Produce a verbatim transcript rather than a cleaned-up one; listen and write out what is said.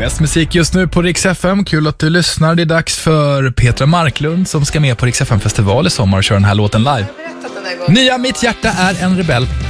Bäst musik just nu på Rix F M. Kul att du lyssnar. Det är dags för Petra Marklund som ska med på Rix F M-festival i sommar och köra den här låten live. Nya Mitt hjärta är en rebell.